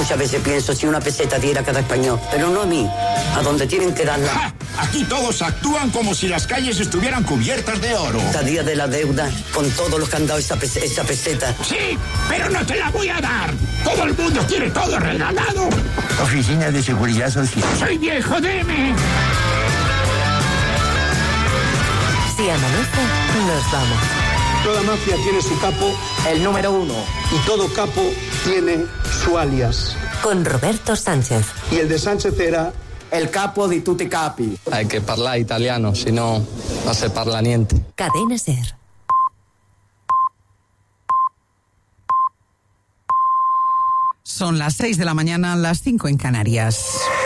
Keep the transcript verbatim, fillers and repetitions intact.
Muchas veces pienso si una peseta diera a cada español, pero no a mí, a donde tienen que darla. ¡Ja! Aquí todos actúan como si las calles estuvieran cubiertas de oro. Cada día de la deuda, con todos los que han dado esa, pes- esa peseta. Sí, pero no te la voy a dar. Todo el mundo quiere todo regalado. Oficina de Seguridad Social. Soy viejo, deme. Si amanece, nos vamos. Toda mafia tiene su capo, El número uno. y todo capo tiene su alias. Con Roberto Sánchez. Y el de Sánchez era El capo di tutti capi. Hay que parlare italiano, si no, no se parla niente. Cadena Ser. Son las seis de la mañana, las cinco en Canarias.